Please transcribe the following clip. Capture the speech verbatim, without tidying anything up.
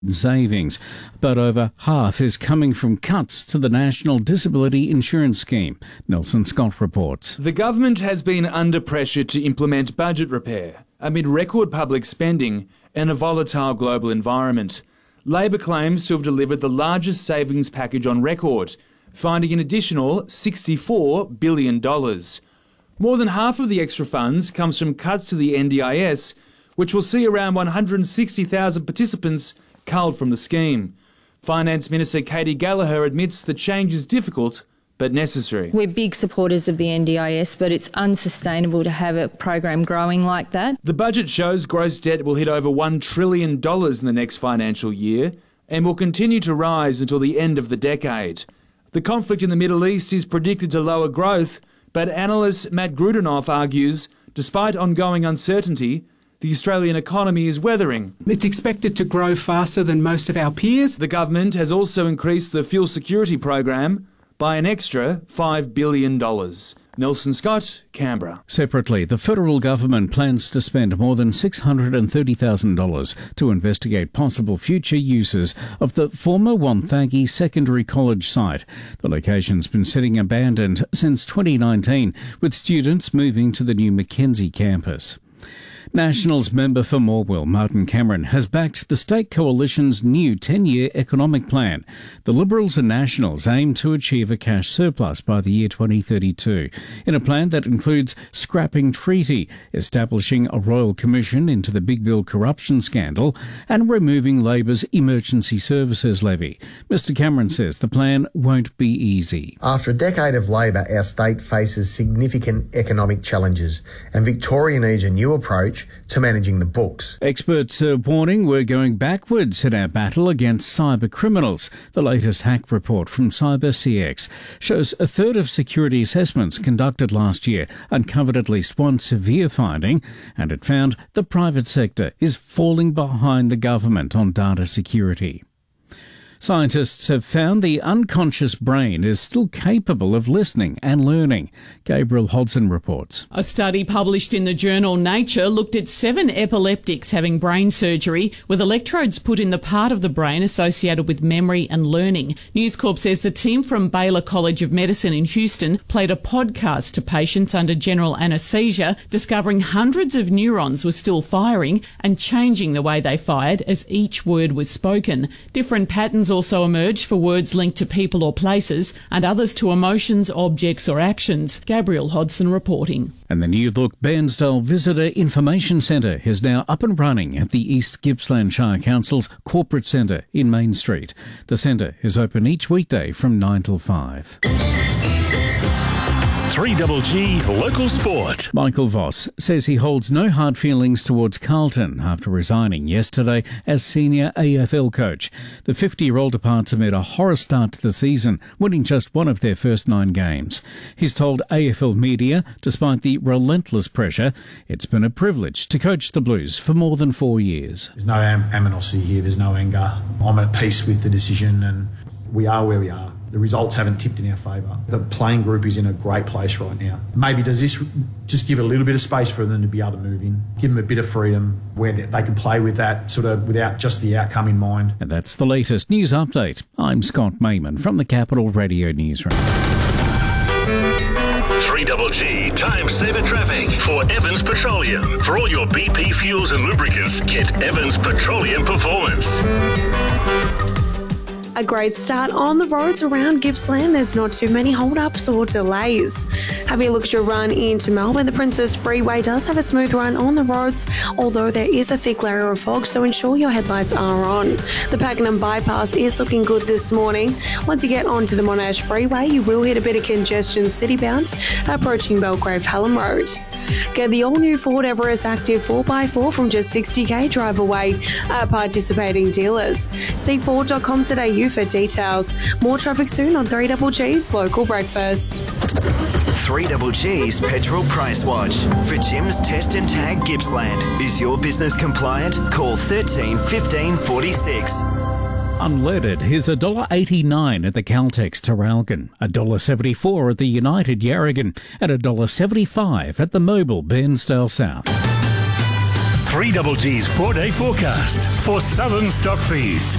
savings, but over half is coming from cuts to the National Disability Insurance Scheme. Nelson Scott reports. The government has been under pressure to implement budget repair amid record public spending and a volatile global environment. Labor claims to have delivered the largest savings package on record, finding an additional sixty-four billion dollars. More than half of the extra funds comes from cuts to the N D I S, which will see around one hundred sixty thousand participants culled from the scheme. Finance Minister Katie Gallagher admits the change is difficult but necessary. We're big supporters of the N D I S, but it's unsustainable to have a program growing like that. The budget shows gross debt will hit over one trillion dollars in the next financial year and will continue to rise until the end of the decade. The conflict in the Middle East is predicted to lower growth, but analyst Matt Grudenoff argues, despite ongoing uncertainty, the Australian economy is weathering. It's expected to grow faster than most of our peers. The government has also increased the fuel security program by an extra five billion dollars. Nelson Scott, Canberra. Separately, the federal government plans to spend more than six hundred thirty thousand dollars to investigate possible future uses of the former Wonthaggi Secondary College site. The location's been sitting abandoned since twenty nineteen, with students moving to the new Mackenzie campus. Nationals member for Morwell, Martin Cameron, has backed the state coalition's new ten-year economic plan. The Liberals and Nationals aim to achieve a cash surplus by the year twenty thirty-two, in a plan that includes scrapping treaty, establishing a royal commission into the big bill corruption scandal, and removing Labor's emergency services levy. Mister Cameron says the plan won't be easy. After a decade of Labor, our state faces significant economic challenges, and Victoria needs a new approach to managing the books. Experts are warning we're going backwards in our battle against cyber criminals. The latest hack report from CyberCX shows a third of security assessments conducted last year uncovered at least one severe finding, and it found the private sector is falling behind the government on data security. Scientists have found the unconscious brain is still capable of listening and learning. Gabriel Hodson reports. A study published in the journal Nature looked at seven epileptics having brain surgery with electrodes put in the part of the brain associated with memory and learning. News Corp says the team from Baylor College of Medicine in Houston played a podcast to patients under general anaesthesia, discovering hundreds of neurons were still firing and changing the way they fired as each word was spoken. Different patterns also emerged for words linked to people or places and others to emotions, objects or actions. Gabriel Hodson reporting. And the new look Bairnsdale Visitor Information Centre is now up and running at the East Gippsland Shire Council's Corporate Centre in Main Street. The centre is open each weekday from nine till five. three G Local Sport. Michael Voss says he holds no hard feelings towards Carlton after resigning yesterday as senior A F L coach. The fifty-year-old departs amid a horror start to the season, winning just one of their first nine games. He's told A F L media, despite the relentless pressure, it's been a privilege to coach the Blues for more than four years. There's no am- animosity here, there's no anger. I'm at peace with the decision and we are where we are. The results haven't tipped in our favour. The playing group is in a great place right now. Maybe does this just give a little bit of space for them to be able to move in, give them a bit of freedom where they can play with that sort of without just the outcome in mind. And that's the latest news update. I'm Scott Mayman from the Capital Radio Newsroom. three G Time Saver Traffic for Evans Petroleum. For all your B P fuels and lubricants, get Evans Petroleum Performance. A great start on the roads around Gippsland. There's not too many hold-ups or delays. Having a look at your run into Melbourne, the Princess Freeway does have a smooth run on the roads, although there is a thick layer of fog, so ensure your headlights are on. The Pakenham Bypass is looking good this morning. Once you get onto the Monash Freeway, you will hit a bit of congestion city-bound, approaching Belgrave Hallam Road. Get the all-new Ford Everest Active four by four from just sixty k drive away at participating dealers. See Ford dot com today for details. More traffic soon on three G's Local Breakfast. three G's Petrol Price Watch. For Jim's Test and Tag Gippsland. Is your business compliant? Call thirteen fifteen forty-six. Unleaded is one dollar eighty-nine at the Caltex Terralgan, one dollar seventy-four at the United Yarragon, and one dollar seventy-five at the Mobil Bairnsdale South. three G G's four-day forecast for Southern Stock Feeds.